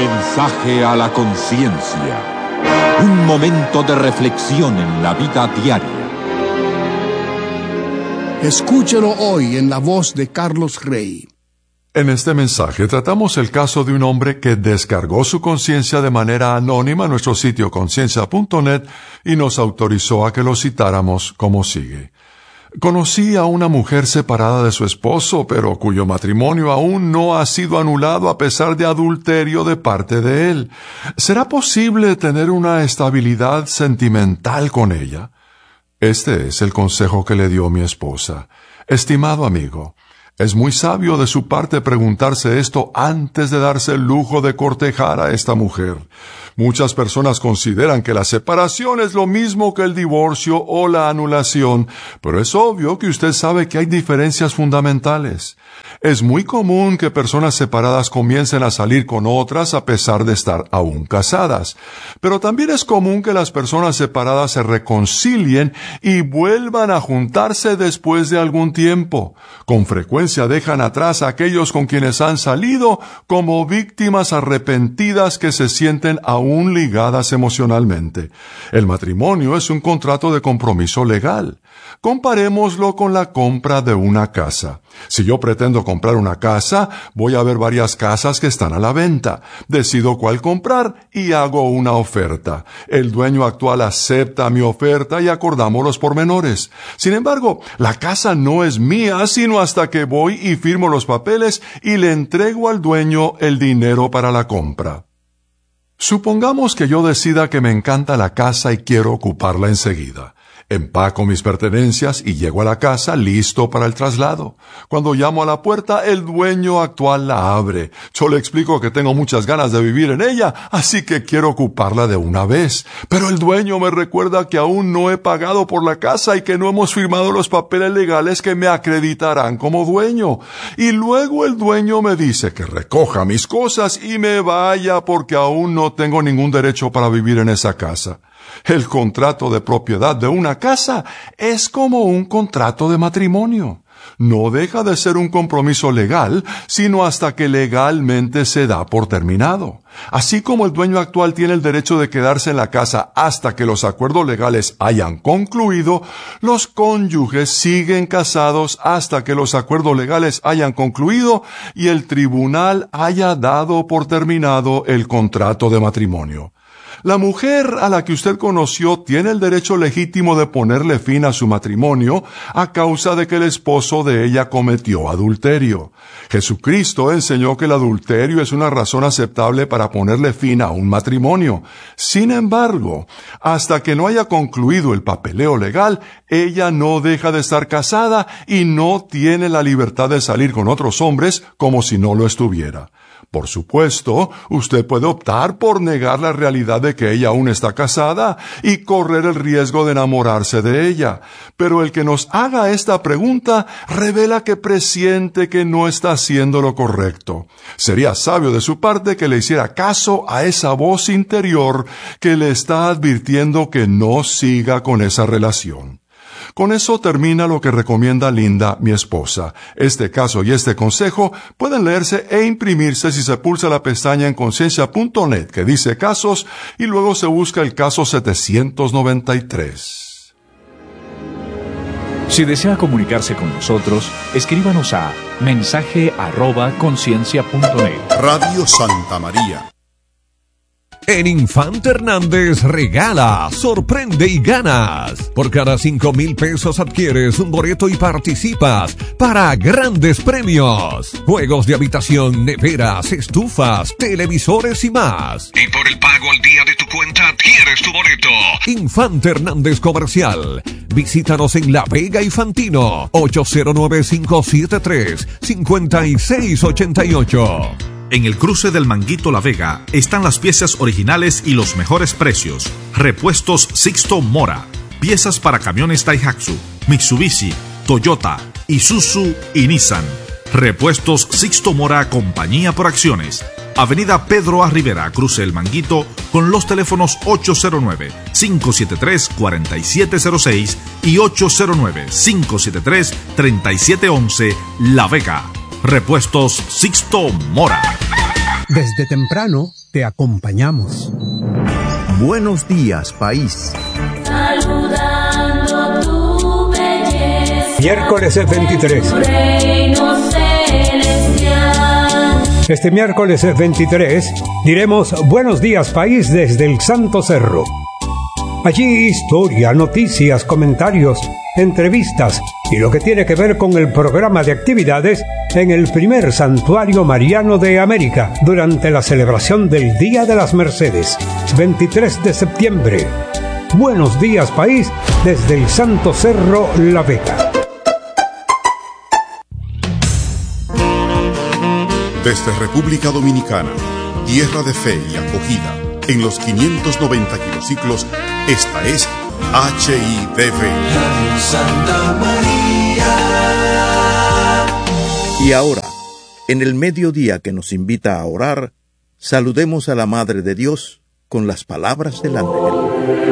Mensaje a la conciencia. Un momento de reflexión en la vida diaria. Escúchelo hoy en la voz de Carlos Rey. En este mensaje tratamos el caso de un hombre que descargó su conciencia de manera anónima en nuestro sitio conciencia.net y nos autorizó a que lo citáramos como sigue. Conocí a una mujer separada de su esposo, pero cuyo matrimonio aún no ha sido anulado a pesar de adulterio de parte de él. ¿Será posible tener una estabilidad sentimental con ella? Este es el consejo que le dio mi esposa. Estimado amigo, es muy sabio de su parte preguntarse esto antes de darse el lujo de cortejar a esta mujer. Muchas personas consideran que la separación es lo mismo que el divorcio o la anulación, pero es obvio que usted sabe que hay diferencias fundamentales. Es muy común que personas separadas comiencen a salir con otras a pesar de estar aún casadas, pero también es común que las personas separadas se reconcilien y vuelvan a juntarse después de algún tiempo. Con frecuencia dejan atrás a aquellos con quienes han salido como víctimas arrepentidas que se sienten aún ligadas emocionalmente. El matrimonio es un contrato de compromiso legal. Comparémoslo con la compra de una casa. Si yo pretendo comprar una casa, voy a ver varias casas que están a la venta. Decido cuál comprar y hago una oferta. El dueño actual acepta mi oferta y acordamos los pormenores. Sin embargo, la casa no es mía sino hasta que voy y firmo los papeles y le entrego al dueño el dinero para la compra. Supongamos que yo decida que me encanta la casa y quiero ocuparla enseguida. Empaco mis pertenencias y llego a la casa listo para el traslado. Cuando llamo a la puerta, el dueño actual la abre. Yo le explico que tengo muchas ganas de vivir en ella, así que quiero ocuparla de una vez. Pero el dueño me recuerda que aún no he pagado por la casa y que no hemos firmado los papeles legales que me acreditarán como dueño. Y luego el dueño me dice que recoja mis cosas y me vaya porque aún no tengo ningún derecho para vivir en esa casa. El contrato de propiedad de una casa es como un contrato de matrimonio. No deja de ser un compromiso legal, sino hasta que legalmente se da por terminado. Así como el dueño actual tiene el derecho de quedarse en la casa hasta que los acuerdos legales hayan concluido, los cónyuges siguen casados hasta que los acuerdos legales hayan concluido y el tribunal haya dado por terminado el contrato de matrimonio. La mujer a la que usted conoció tiene el derecho legítimo de ponerle fin a su matrimonio a causa de que el esposo de ella cometió adulterio. Jesucristo enseñó que el adulterio es una razón aceptable para ponerle fin a un matrimonio. Sin embargo, hasta que no haya concluido el papeleo legal, ella no deja de estar casada y no tiene la libertad de salir con otros hombres como si no lo estuviera. Por supuesto, usted puede optar por negar la realidad de que ella aún está casada y correr el riesgo de enamorarse de ella. Pero el que nos haga esta pregunta revela que presiente que no está haciendo lo correcto. Sería sabio de su parte que le hiciera caso a esa voz interior que le está advirtiendo que no siga con esa relación. Con eso termina lo que recomienda Linda, mi esposa. Este caso y este consejo pueden leerse e imprimirse si se pulsa la pestaña en conciencia.net que dice casos y luego se busca el caso 793. Si desea comunicarse con nosotros, escríbanos a mensaje@conciencia.net. Radio Santa María. En Infante Hernández regala, sorprende y ganas. Por cada 5,000 pesos adquieres un boleto y participas para grandes premios. Juegos de habitación, neveras, estufas, televisores y más. Y por el pago al día de tu cuenta adquieres tu boleto. Infante Hernández Comercial. Visítanos en La Vega y Fantino. 809-573-5688. En el cruce del Manguito La Vega están las piezas originales y los mejores precios. Repuestos Sixto Mora. Piezas para camiones Daihatsu, Mitsubishi, Toyota, Isuzu y Nissan. Repuestos Sixto Mora, compañía por acciones. Avenida Pedro A. Rivera, cruce El Manguito, con los teléfonos 809-573-4706 y 809-573-3711, La Vega. Repuestos Sixto Mora. Desde temprano, te acompañamos. Buenos días, país. Saludando tu belleza. Miércoles 23. Reino celestial. Este miércoles 23 diremos Buenos días, país desde el Santo Cerro. Allí historia, noticias, comentarios, entrevistas y lo que tiene que ver con el programa de actividades en el primer santuario mariano de América durante la celebración del Día de las Mercedes, 23 de septiembre. Buenos días, país, desde el Santo Cerro La Vega. Desde República Dominicana, tierra de fe y acogida, en los 590 kilociclos, esta es HIDV. Santa María. Y ahora, en el mediodía que nos invita a orar, saludemos a la Madre de Dios con las palabras del ángel.